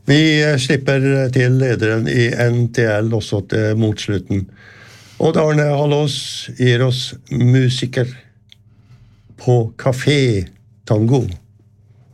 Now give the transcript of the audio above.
Vi slipper til lederen I NTL også mot slutten. Odd Arne Hallås gir oss musiker på Café Tango.